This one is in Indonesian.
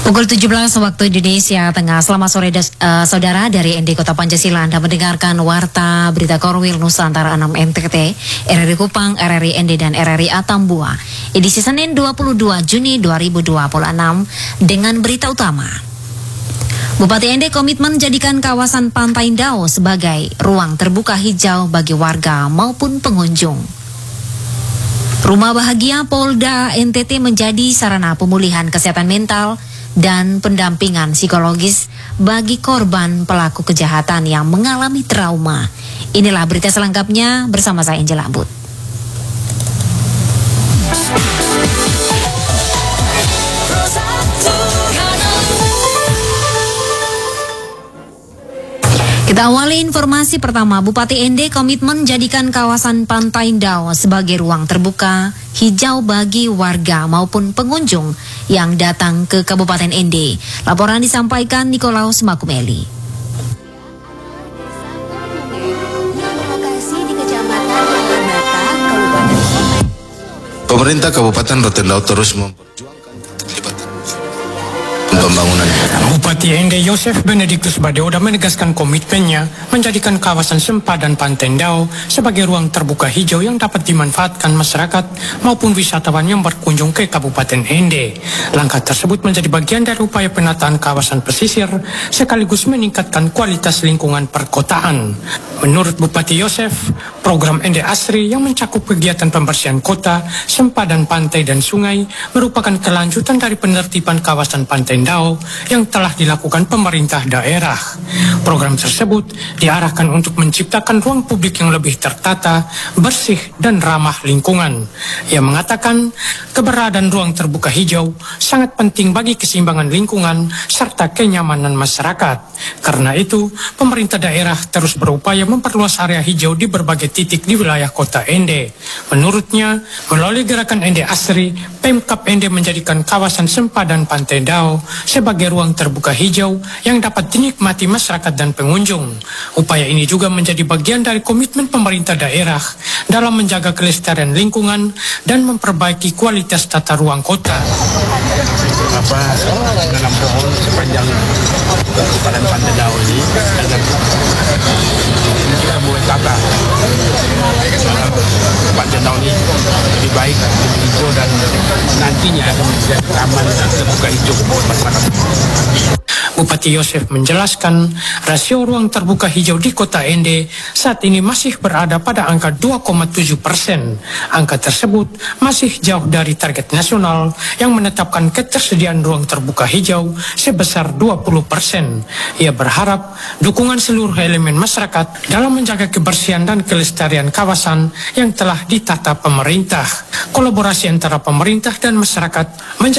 Pukul 17 waktu Indonesia Tengah. Selamat sore saudara dari ND Kota Pancasila. Anda mendengarkan Warta Berita Korwil Nusantara 6 NTT, RRI Kupang, RRI ND dan RRI Atambua. Edisi Senin 22 Juni 2026 dengan berita utama. Bupati ND komitmen jadikan kawasan Pantai Ndao sebagai ruang terbuka hijau bagi warga maupun pengunjung. Rumah Bahagia Polda NTT menjadi sarana pemulihan kesehatan mental dan pendampingan psikologis bagi korban pelaku kejahatan yang mengalami trauma. Inilah berita selengkapnya bersama saya Angela Ambut. Kita awali informasi pertama. Bupati ND komitmen jadikan kawasan Pantai Ndao sebagai ruang terbuka hijau bagi warga maupun pengunjung yang datang ke Kabupaten ND. Laporan disampaikan Nikolaus Makumeli. Pemerintah Kabupaten Rotendao terus memperjuangkan keterlibatan pembangunan. Bupati ND Yosef Benediktus Badeoda menegaskan komitmennya menjadikan kawasan sempadan Pantai Ndao sebagai ruang terbuka hijau yang dapat dimanfaatkan masyarakat maupun wisatawan yang berkunjung ke Kabupaten ND. Langkah tersebut menjadi bagian dari upaya penataan kawasan pesisir sekaligus meningkatkan kualitas lingkungan perkotaan. Menurut Bupati Yosef, program ND Asri yang mencakup kegiatan pembersihan kota, sempadan pantai dan sungai merupakan kelanjutan dari penertiban kawasan Pantai Ndao yang telah dilakukan pemerintah daerah. Program tersebut diarahkan untuk menciptakan ruang publik yang lebih tertata, bersih dan ramah lingkungan. Ia mengatakan keberadaan ruang terbuka hijau sangat penting bagi keseimbangan lingkungan serta kenyamanan masyarakat. Karena itu, pemerintah daerah terus berupaya memperluas area hijau di berbagai titik di wilayah kota ND. Menurutnya, melalui gerakan ND Asri, Pemkab ND menjadikan kawasan sempadan Pantai Ndao sebagai ruang terbuka hijau yang dapat dinikmati masyarakat dan pengunjung. Upaya ini juga menjadi bagian dari komitmen pemerintah daerah dalam menjaga kelestarian lingkungan dan memperbaiki kualitas tata ruang kota. Dalam pohon sepanjang sempadan Pantai Ndao ini agar kita mulai tata Pantai Ndao ini lebih baik, lebih hijau dan nantinya akan menjadi taman terbuka hijau buat masyarakat. Bupati Yosef menjelaskan rasio ruang terbuka hijau di kota ND saat ini masih berada pada angka 2,7%. Angka tersebut masih jauh dari target nasional yang menetapkan ketersediaan ruang terbuka hijau sebesar 20%. Ia berharap dukungan seluruh elemen masyarakat dalam menjaga kebersihan dan kelestarian kawasan yang telah ditata pemerintah. Kolaborasi antara pemerintah dan masyarakat menjadi